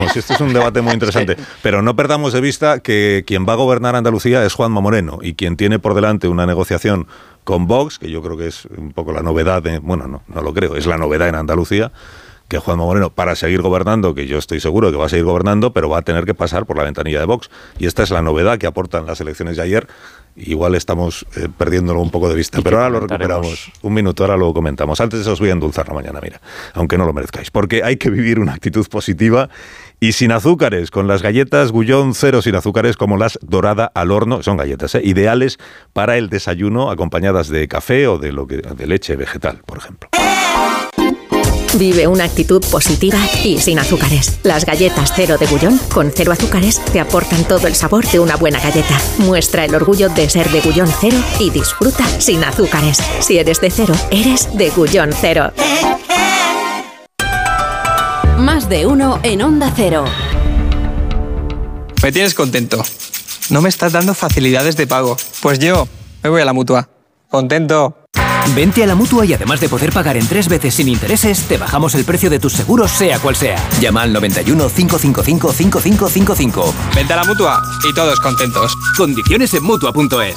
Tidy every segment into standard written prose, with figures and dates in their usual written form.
Pues esto es un debate muy interesante, pero no perdamos de vista que quien va a gobernar Andalucía es Juanma Moreno y quien tiene por delante una negociación con Vox, que yo creo que es un poco la novedad, no lo creo, es la novedad en Andalucía, que Juanma Moreno, para seguir gobernando, que yo estoy seguro que va a seguir gobernando, pero va a tener que pasar por la ventanilla de Vox. Y esta es la novedad que aportan las elecciones de ayer. Igual estamos perdiéndolo un poco de vista, pero ahora lo recuperamos. Un minuto, ahora lo comentamos. Antes os voy a endulzar la mañana, mira, aunque no lo merezcáis, porque hay que vivir una actitud positiva y sin azúcares, con las galletas Gullón Cero sin azúcares, como las Dorada al horno, son galletas ideales para el desayuno, acompañadas de café o de leche vegetal, por ejemplo. Vive una actitud positiva y sin azúcares. Las galletas Cero de Gullón, con 0 azúcares, te aportan todo el sabor de una buena galleta. Muestra el orgullo de ser de Gullón Cero y disfruta sin azúcares. Si eres de cero, eres de Gullón Cero. Más de uno en Onda Cero. Me tienes contento. No me estás dando facilidades de pago. Pues yo me voy a la Mutua. Contento. Vente a la Mutua y además de poder pagar en 3 veces sin intereses, te bajamos el precio de tus seguros sea cual sea. Llama al 91 555 5555. Vente a la Mutua y todos contentos. Condiciones en Mutua.es.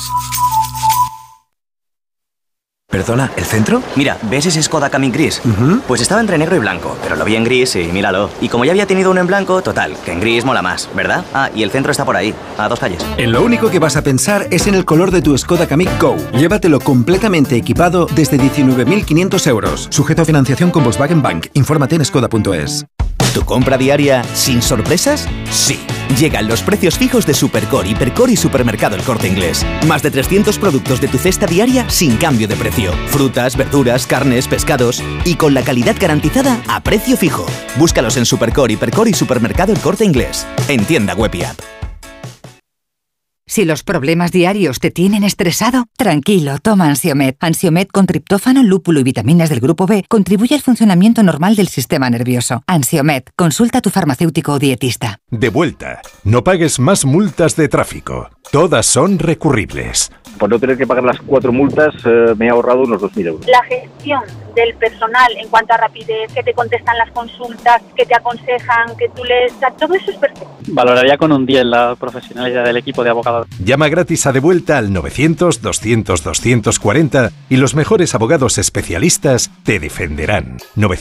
Perdona, ¿el centro? Mira, ¿ves ese Skoda Kamiq gris? Pues estaba entre negro y blanco, pero lo vi en gris y míralo. Y como ya había tenido uno en blanco, total, que en gris mola más, ¿verdad? Ah, y el centro está por ahí, a 2 calles. En lo único que vas a pensar es en el color de tu Skoda Kamiq Go. Llévatelo completamente equipado desde 19.500 euros. Sujeto a financiación con Volkswagen Bank. Infórmate en skoda.es. ¿Tu compra diaria sin sorpresas? Sí. Llegan los precios fijos de Supercore, Hipercore y Supermercado El Corte Inglés. Más de 300 productos de tu cesta diaria sin cambio de precio. Frutas, verduras, carnes, pescados y con la calidad garantizada a precio fijo. Búscalos en Supercore, Hipercore y Supermercado El Corte Inglés. En tienda web y app. Si los problemas diarios te tienen estresado, tranquilo, toma Ansiomed. Ansiomed con triptófano, lúpulo y vitaminas del grupo B contribuye al funcionamiento normal del sistema nervioso. Ansiomed, consulta a tu farmacéutico o dietista. De vuelta. No pagues más multas de tráfico. Todas son recurribles. Por no tener que pagar las 4 multas, me he ahorrado unos 2.000 euros. La gestión del personal en cuanto a rapidez, que te contestan las consultas, que te aconsejan, que tú lees, todo eso es perfecto. Valoraría con un 10 la profesionalidad del equipo de abogados. Llama gratis a De Vuelta al 900-200-240 y los mejores abogados especialistas te defenderán.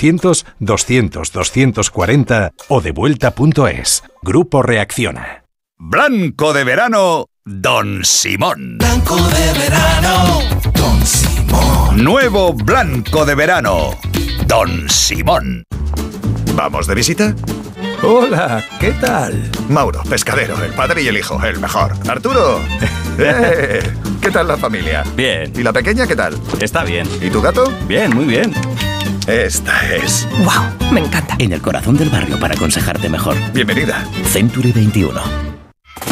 900-200-240 o devuelta.es. Grupo Reacciona. Blanco de verano, Don Simón. Blanco de verano, Don Simón. Nuevo blanco de verano, Don Simón. ¿Vamos de visita? Hola, ¿qué tal? Mauro, pescadero, el padre y el hijo, el mejor. Arturo, ¿qué tal la familia? Bien. ¿Y la pequeña qué tal? Está bien. ¿Y tu gato? Bien, muy bien. Esta es... ¡Wow! Me encanta. En el corazón del barrio para aconsejarte mejor. Bienvenida. Century 21.